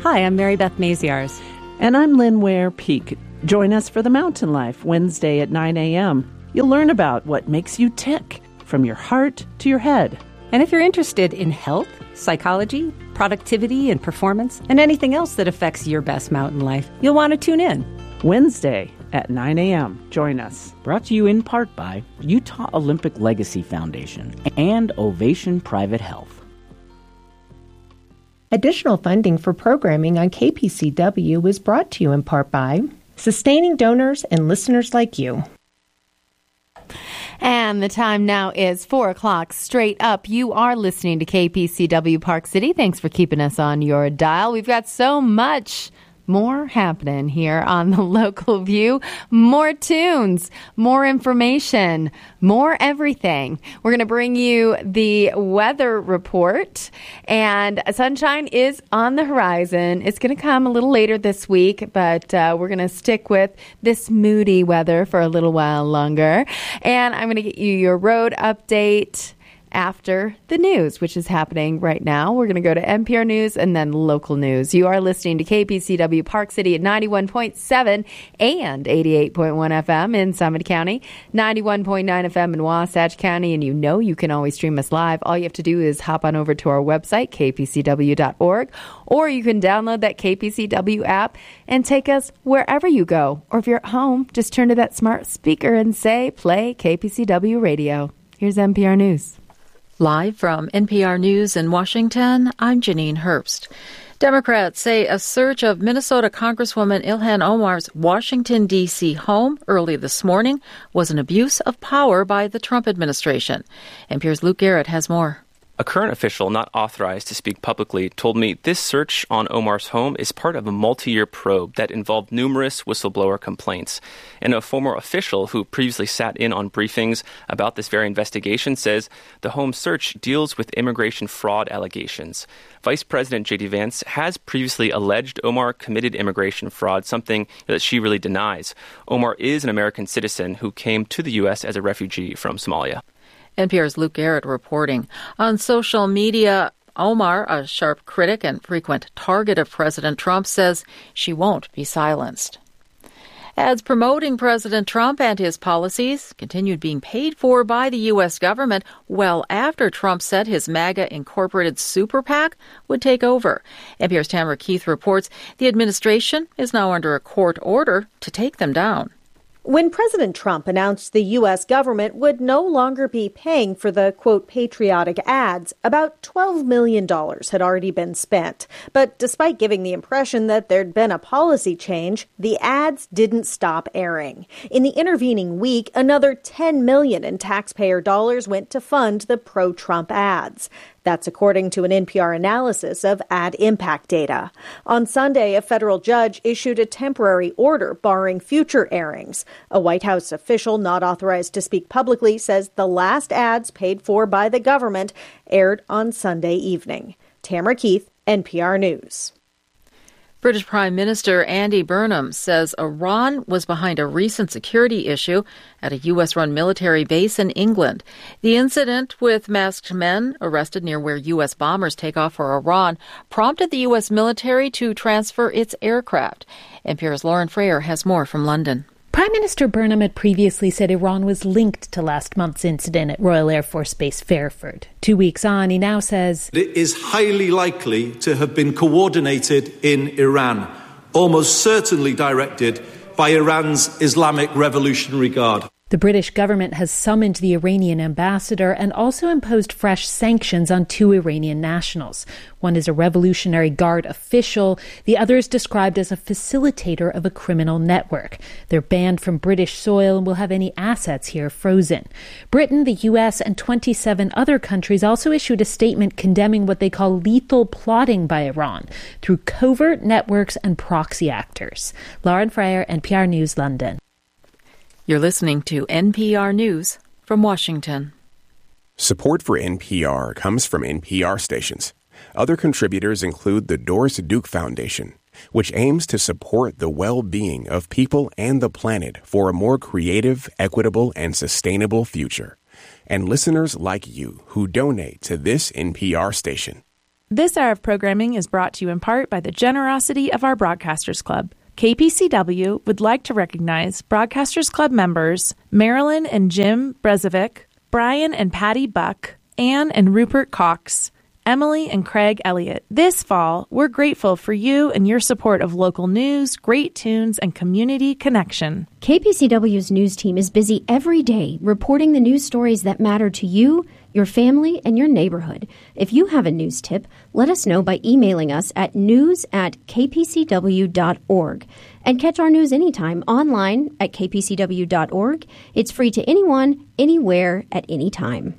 Hi, I'm Mary Beth Maziarz. And I'm Lynn Ware Peak. Join us for The Mountain Life, Wednesday at 9 a.m. You'll learn about what makes you tick, from your heart to your head. And if you're interested in health, psychology, productivity, and performance, and anything else that affects your best mountain life, you'll want to tune in. Wednesday at 9 a.m. Join us. Brought to you in part by Utah Olympic Legacy Foundation and Ovation Private Health. Additional funding for programming on KPCW is brought to you in part by sustaining donors and listeners like you. And the time now is 4 o'clock straight up. You are listening to KPCW Park City. Thanks for keeping us on your dial. We've got so much more happening here on the Local View. More tunes, more information, more everything. We're going to bring you the weather report, and sunshine is on the horizon. It's going to come a little later this week, but we're going to stick with this moody weather for a little while longer. And I'm going to get you your road update after the news, which is happening right now. We're going to go to NPR News and then local news. You are listening to KPCW Park City at 91.7 and 88.1 FM in Summit County, 91.9 FM in Wasatch County, and you know you can always stream us live. All you have to do is hop on over to our website, kpcw.org, or you can download that KPCW app and take us wherever you go. Or if you're at home, just turn to that smart speaker and say, play KPCW Radio. Here's NPR News. Live from NPR News in Washington, I'm Janine Herbst. Democrats say a search of Minnesota Congresswoman Ilhan Omar's Washington, D.C. home early this morning was an abuse of power by the Trump administration. NPR's Luke Garrett has more. A current official not authorized to speak publicly told me this search on Omar's home is part of a multi-year probe that involved numerous whistleblower complaints. And a former official who previously sat in on briefings about this very investigation says the home search deals with immigration fraud allegations. Vice President J.D. Vance has previously alleged Omar committed immigration fraud, something that she really denies. Omar is an American citizen who came to the U.S. as a refugee from Somalia. NPR's Luke Garrett reporting. On social media, Omar, a sharp critic and frequent target of President Trump, says she won't be silenced. Ads promoting President Trump and his policies continued being paid for by the U.S. government well after Trump said his MAGA-incorporated super PAC would take over. NPR's Tamara Keith reports the administration is now under a court order to take them down. When President Trump announced the U.S. government would no longer be paying for the, quote, patriotic ads, about $12 million had already been spent. But despite giving the impression that there'd been a policy change, the ads didn't stop airing. In the intervening week, another $10 million in taxpayer dollars went to fund the pro-Trump ads. That's according to an NPR analysis of ad impact data. On Sunday, a federal judge issued a temporary order barring future airings. A White House official not authorized to speak publicly says the last ads paid for by the government aired on Sunday evening. Tamara Keith, NPR News. British Prime Minister Andy Burnham says Iran was behind a recent security issue at a U.S.-run military base in England. The incident with masked men arrested near where U.S. bombers take off for Iran prompted the U.S. military to transfer its aircraft. NPR's Lauren Frayer has more from London. Prime Minister Burnham had previously said Iran was linked to last month's incident at Royal Air Force Base Fairford. 2 weeks on, he now says it is highly likely to have been coordinated in Iran, almost certainly directed by Iran's Islamic Revolutionary Guard. The British government has summoned the Iranian ambassador and also imposed fresh sanctions on 2 Iranian nationals. One is a Revolutionary Guard official. The other is described as a facilitator of a criminal network. They're banned from British soil and will have any assets here frozen. Britain, the U.S., and 27 other countries also issued a statement condemning what they call lethal plotting by Iran through covert networks and proxy actors. Lauren Frayer, NPR News, London. You're listening to NPR News from Washington. Support for NPR comes from NPR stations. Other contributors include the Doris Duke Foundation, which aims to support the well-being of people and the planet for a more creative, equitable, and sustainable future. And listeners like you who donate to this NPR station. This hour of programming is brought to you in part by the generosity of our Broadcasters Club. KPCW would like to recognize Broadcasters Club members Marilyn and Jim Brezovic, Brian and Patty Buck, Ann and Rupert Cox, Emily and Craig Elliott. This fall, we're grateful for you and your support of local news, great tunes, and community connection. KPCW's news team is busy every day reporting the news stories that matter to you, your family, and your neighborhood. If you have a news tip, let us know by emailing us at news@kpcw.org. And catch our news anytime online at kpcw.org. It's free to anyone, anywhere, at any time.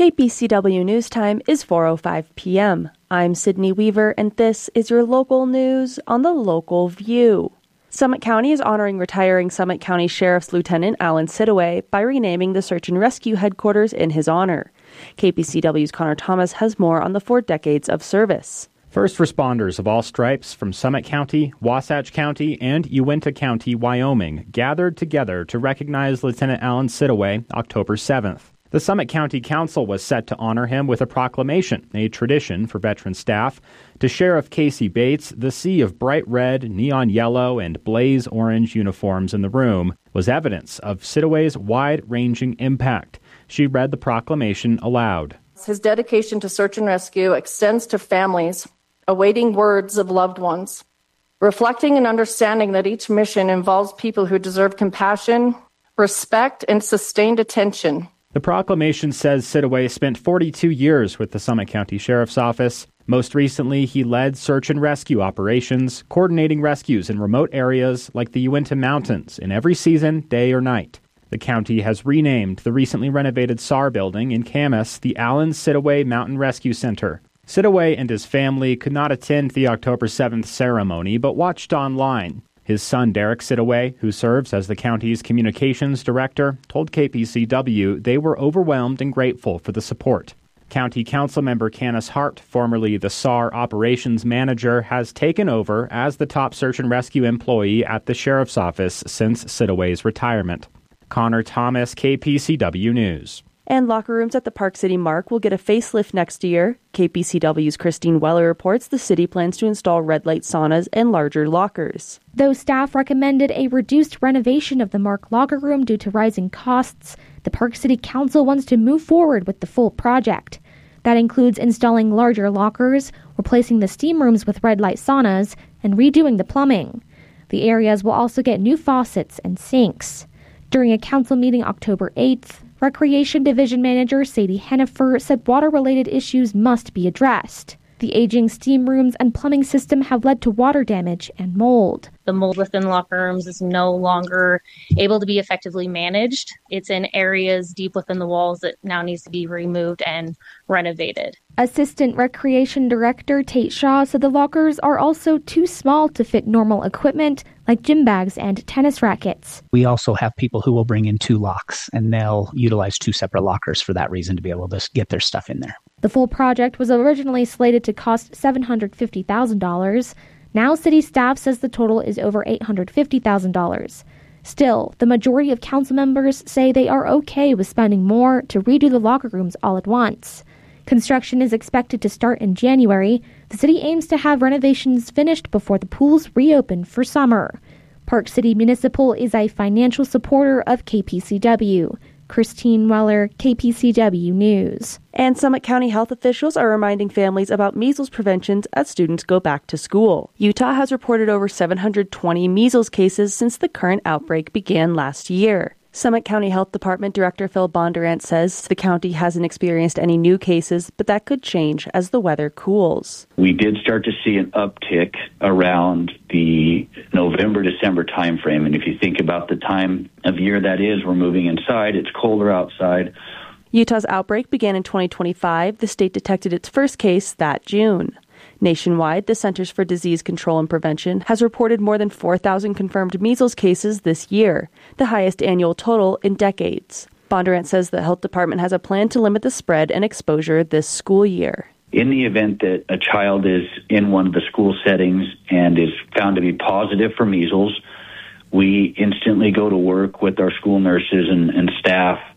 KPCW News Time is 4:05 p.m. I'm Sydney Weaver, and this is your local news on the Local View. Summit County is honoring retiring Summit County Sheriff's Lieutenant Alan Sidaway by renaming the Search and Rescue Headquarters in his honor. KPCW's Connor Thomas has more on the 4 decades of service. First responders of all stripes from Summit County, Wasatch County, and Uinta County, Wyoming, gathered together to recognize Lieutenant Alan Sidaway October 7th. The Summit County Council was set to honor him with a proclamation, a tradition for veteran staff. To Sheriff Casey Bates, the sea of bright red, neon yellow, and blaze orange uniforms in the room was evidence of Sidaway's wide-ranging impact. She read the proclamation aloud. His dedication to search and rescue extends to families awaiting words of loved ones, reflecting and understanding that each mission involves people who deserve compassion, respect, and sustained attention. The proclamation says Sidaway spent 42 years with the Summit County Sheriff's Office. Most recently, he led search and rescue operations, coordinating rescues in remote areas like the Uinta Mountains in every season, day or night. The county has renamed the recently renovated SAR building in Camas the Alan Sidaway Mountain Rescue Center. Sidaway and his family could not attend the October 7th ceremony, but watched online. His son, Derek Sidaway, who serves as the county's communications director, told KPCW they were overwhelmed and grateful for the support. County Council member Canis Hart, formerly the SAR operations manager, has taken over as the top search and rescue employee at the sheriff's office since Sidaway's retirement. Connor Thomas, KPCW News. And locker rooms at the Park City Mark will get a facelift next year. KPCW's Christine Weller reports the city plans to install red light saunas and larger lockers. Though staff recommended a reduced renovation of the Mark locker room due to rising costs, the Park City Council wants to move forward with the full project. That includes installing larger lockers, replacing the steam rooms with red light saunas, and redoing the plumbing. The areas will also get new faucets and sinks. During a council meeting October 8th, Recreation Division Manager Sadie Hennifer said water-related issues must be addressed. The aging steam rooms and plumbing system have led to water damage and mold. The mold within locker rooms is no longer able to be effectively managed. It's in areas deep within the walls that now needs to be removed and renovated. Assistant Recreation Director Tate Shaw said the lockers are also too small to fit normal equipment like gym bags and tennis rackets. We also have people who will bring in 2 locks, and they'll utilize 2 separate lockers for that reason to be able to get their stuff in there. The full project was originally slated to cost $750,000. Now city staff says the total is over $850,000. Still, the majority of council members say they are okay with spending more to redo the locker rooms all at once. Construction is expected to start in January. The city aims to have renovations finished before the pools reopen for summer. Park City Municipal is a financial supporter of KPCW. Christine Weller, KPCW News. And Summit County health officials are reminding families about measles prevention as students go back to school. Utah has reported over 720 measles cases since the current outbreak began last year. Summit County Health Department Director Phil Bondurant says the county hasn't experienced any new cases, but that could change as the weather cools. We did start to see an uptick around the November-December timeframe. And if you think about the time of year that is, we're moving inside, it's colder outside. Utah's outbreak began in 2025. The state detected its first case that June. Nationwide, the Centers for Disease Control and Prevention has reported more than 4,000 confirmed measles cases this year, the highest annual total in decades. Bondurant says the health department has a plan to limit the spread and exposure this school year. In the event that a child is in one of the school settings and is found to be positive for measles, we instantly go to work with our school nurses and staff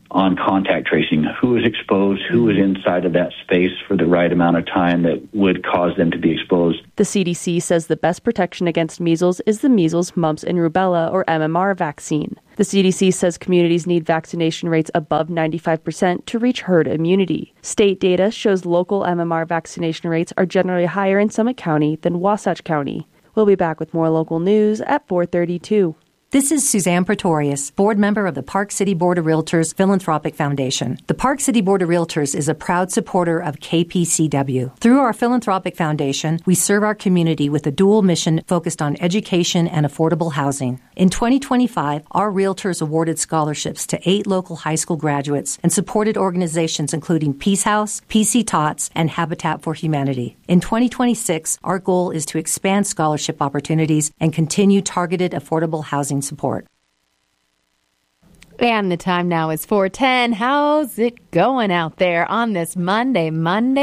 on contact tracing. Who is exposed, who is inside of that space for the right amount of time that would cause them to be exposed. The CDC says the best protection against measles is the measles, mumps, and rubella, or MMR vaccine. The CDC says communities need vaccination rates above 95% to reach herd immunity. State data shows local MMR vaccination rates are generally higher in Summit County than Wasatch County. We'll be back with more local news at 4:32. This is Suzanne Pretorius, board member of the Park City Board of Realtors Philanthropic Foundation. The Park City Board of Realtors is a proud supporter of KPCW. Through our philanthropic foundation, we serve our community with a dual mission focused on education and affordable housing. In 2025, our realtors awarded scholarships to 8 local high school graduates and supported organizations including Peace House, PC Tots, and Habitat for Humanity. In 2026, our goal is to expand scholarship opportunities and continue targeted affordable housing support. And the time now is 4:10. How's it going out there on this Monday?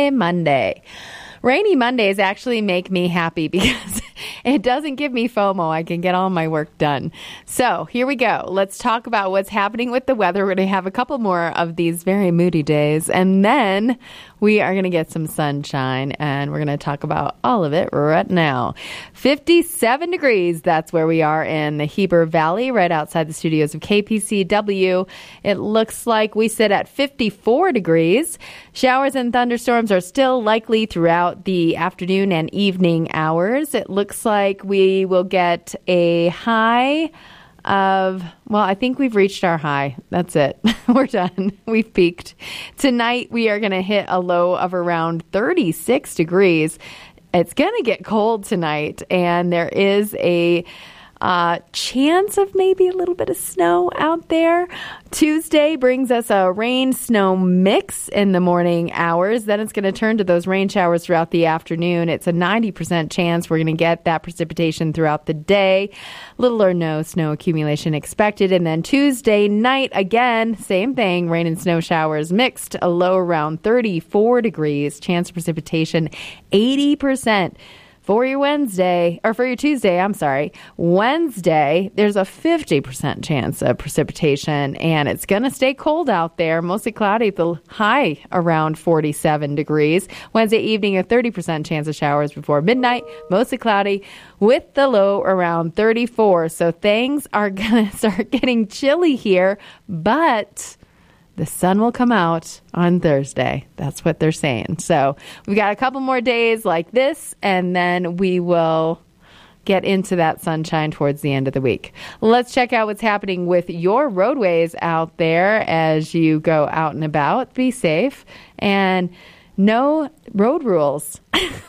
Rainy Mondays actually make me happy because it doesn't give me FOMO. I can get all my work done. So here we go. Let's talk about what's happening with the weather. We're going to have a couple more of these very moody days, and then we are going to get some sunshine, and we're going to talk about all of it right now. 57 degrees. That's where we are in the Heber Valley, right outside the studios of KPCW. It looks like we sit at 54 degrees. Showers and thunderstorms are still likely throughout the afternoon and evening hours. It looks like we will get a high of, well, I think we've reached our high. That's it. We're done. We've peaked. Tonight, we are going to hit a low of around 36 degrees. It's going to get cold tonight, and there is a chance of maybe a little bit of snow out there. Tuesday brings us a rain-snow mix in the morning hours. Then it's going to turn to those rain showers throughout the afternoon. It's a 90% chance we're going to get that precipitation throughout the day. Little or no snow accumulation expected. And then Tuesday night, again, same thing, rain and snow showers mixed, a low around 34 degrees. Chance of precipitation, 80%. For your Tuesday, Wednesday, there's a 50% chance of precipitation, and it's going to stay cold out there, mostly cloudy, the high around 47 degrees. Wednesday evening, a 30% chance of showers before midnight, mostly cloudy, with the low around 34. So things are going to start getting chilly here, but the sun will come out on Thursday. That's what they're saying. So we've got a couple more days like this, and then we will get into that sunshine towards the end of the week. Let's check out what's happening with your roadways out there as you go out and about. Be safe, and no road rules.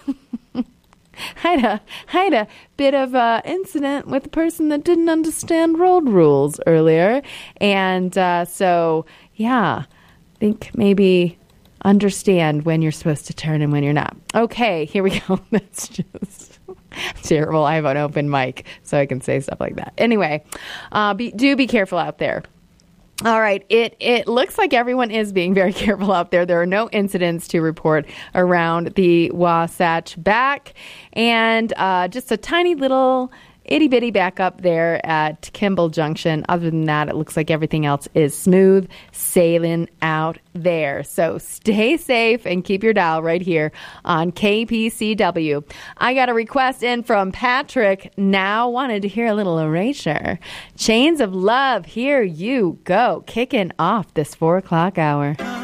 I had a bit of an incident with a person that didn't understand road rules earlier. And so, yeah, think maybe understand when you're supposed to turn and when you're not. Okay, here we go. That's just terrible. I have an open mic, so I can say stuff like that. Anyway, do be careful out there. All right. It looks like everyone is being very careful out there. There are no incidents to report around the Wasatch Back, and just a tiny little itty-bitty backup there at Kimball Junction. Other than that, it looks like everything else is smooth sailing out there. So stay safe and keep your dial right here on KPCW. I got a request in from Patrick. Now wanted to hear a little Erasure. Chains of Love, here you go. Kicking off this 4 o'clock hour.